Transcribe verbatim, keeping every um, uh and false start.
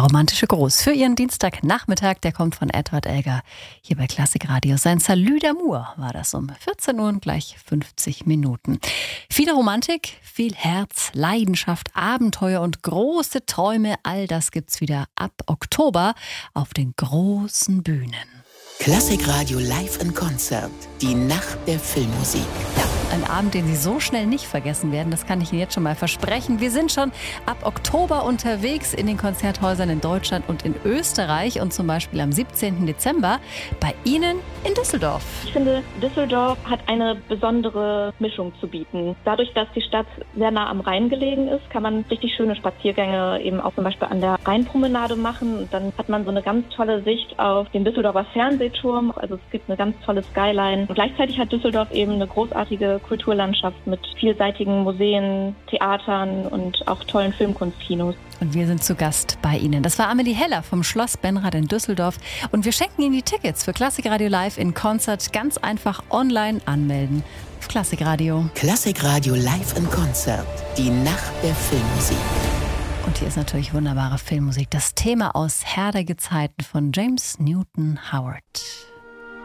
romantische Gruß für Ihren Dienstagnachmittag. Der kommt von Edward Elgar hier bei Klassikradio. Sein Salut d'amour war das um vierzehn Uhr und gleich fünfzig Minuten. Viel Romantik, viel Herz, Leidenschaft, Abenteuer und große Träume. All das gibt's wieder ab Oktober auf den großen Bühnen. Klassikradio live in Konzert. Die Nacht der Filmmusik. Ja, ein Abend, den Sie so schnell nicht vergessen werden, das kann ich Ihnen jetzt schon mal versprechen. Wir sind schon ab Oktober unterwegs in den Konzerthäusern in Deutschland und in Österreich und zum Beispiel am siebzehnten Dezember bei Ihnen in Düsseldorf. Ich finde, Düsseldorf hat eine besondere Mischung zu bieten. Dadurch, dass die Stadt sehr nah am Rhein gelegen ist, kann man richtig schöne Spaziergänge eben auch zum Beispiel an der Rheinpromenade machen. Und dann hat man so eine ganz tolle Sicht auf den Düsseldorfer Fernsehturm. Also es gibt eine ganz tolle Skyline. Und gleichzeitig hat Düsseldorf eben eine großartige Kulturlandschaft mit vielseitigen Museen, Theatern und auch tollen Filmkunstkinos. Und wir sind zu Gast bei Ihnen. Das war Amelie Heller vom Schloss Benrath in Düsseldorf. Und wir schenken Ihnen die Tickets für Klassikradio Live in Konzert. Ganz einfach online anmelden auf Klassikradio. Klassikradio live in Konzert. Die Nacht der Filmmusik. Und hier ist natürlich wunderbare Filmmusik. Das Thema aus Herr der Gezeiten von James Newton Howard.